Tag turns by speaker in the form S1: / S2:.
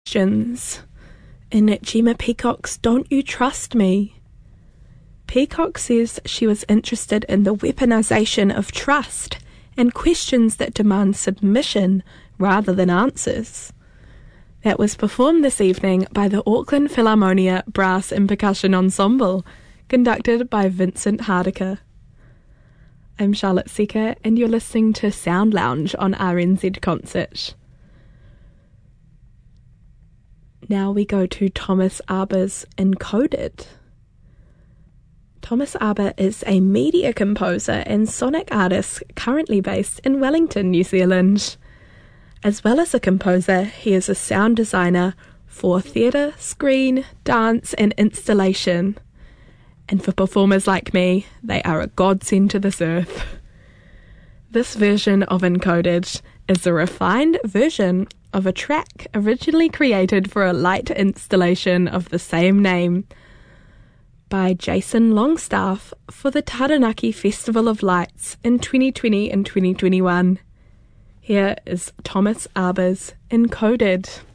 S1: questions in Gemma Peacock's Don't You Trust Me. Peacock says she was interested in the weaponization of trust and questions that demand submission rather than answers. That was performed this evening by the Auckland Philharmonia Brass and Percussion Ensemble, conducted by Vincent Hardiker. I'm Charlotte Secker, and you're listening to Sound Lounge on RNZ Concert. Now we go to Thomas Arber's Encoded. Thomas Arber is a media composer and sonic artist currently based in Wellington, New Zealand. As well as a composer, he is a sound designer for theatre, screen, dance and installation. And for performers like me, they are a godsend to this earth. This version of Encoded is a refined version of a track originally created for a light installation of the same name by Jason Longstaff for the Taranaki Festival of Lights in 2020 and 2021. Here is Thomas Arber's Encoded.